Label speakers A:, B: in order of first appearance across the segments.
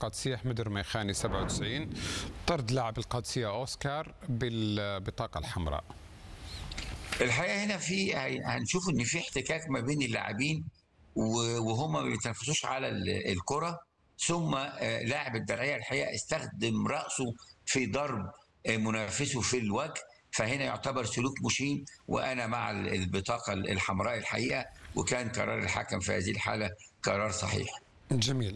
A: القادسية أحمد الرميخاني 97 طرد لاعب القادسية أوسكار بالبطاقة الحمراء.
B: الحقيقه هنا هنشوف ان في احتكاك ما بين اللاعبين وهم ما بيتنافسوش على الكره، ثم لاعب الدرعيه الحقيقه استخدم راسه في ضرب منافسه في الوجه، فهنا يعتبر سلوك مشين، وانا مع البطاقه الحمراء الحقيقه، وكان قرار الحكم في هذه الحاله قرار صحيح.
A: جميل.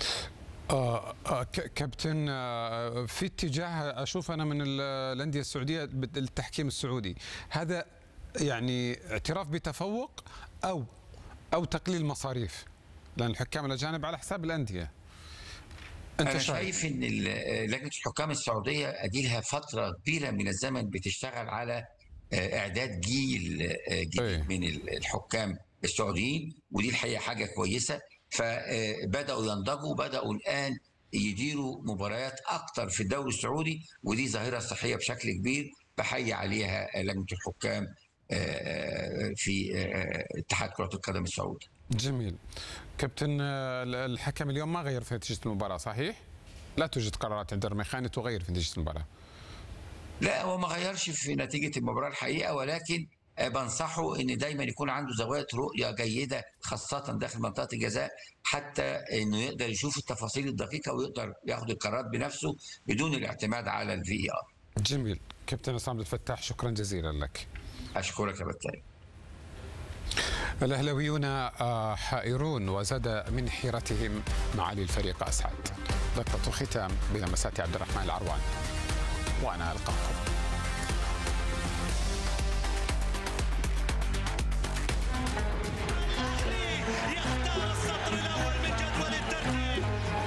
A: كابتن، في اتجاه اشوف انا من الانديه السعوديه التحكيم السعودي، هذا يعني اعتراف بتفوق او تقليل مصاريف، لان الحكام الاجانب على حساب الانديه.
B: أنا شايف إن لجنة الحكام السعودية أديلها فترة كبيرة من الزمن بتشتغل على إعداد جيل جديد من الحكام السعوديين، ودي الحقيقة حاجة كويسة. فبدأوا ينضجوا، بدأوا الآن يديروا مباريات أكتر في الدوري السعودي، ودي ظاهرة صحية بشكل كبير بحيي عليها لجنة الحكام في اتحاد كرة القدم السعودي.
A: جميل. كابتن، الحكم اليوم ما غير في نتيجة المباراة صحيح؟ لا توجد قرارات عند الرميخاني تغير في نتيجة المباراة.
B: لا، هو ما غيرش في نتيجة المباراة الحقيقة، ولكن بنصحه ان دايما يكون عنده زوايا رؤية جيدة خاصة داخل منطقة الجزاء، حتى انه يقدر يشوف التفاصيل الدقيقة ويقدر ياخد القرارات بنفسه بدون الاعتماد على الفي ار.
A: جميل. كابتن عصام عبد الفتاح، شكرا جزيلا لك.
B: اشكرك يا بتاي.
A: الأهلاويون حائرون وزاد من حيرتهم معالي الفريق أسعد. دقة الختام بلمسات عبد الرحمن العروان، وأنا ألقاكم.
C: يختار السطر الأول من جدول الترتيب.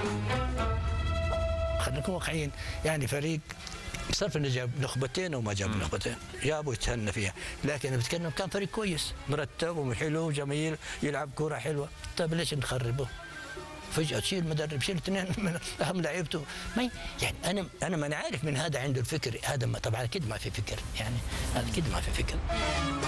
D: خلينا نكون واقعيين، يعني فريق بصرف انه جاب نخبتين وما جاب نخبتين، جابوا يتهنى فيها، لكن بتكلم كان فريق كويس مرتب وحلو وجميل يلعب كوره حلوه. طيب ليش نخربه؟ فجاه تشيل مدرب، شيل اثنين من اهم لعيبته، ما يعني انا ما عارف من هذا عنده الفكر هذا، طبعا اكيد ما في فكر، يعني هذا اكيد ما في فكر.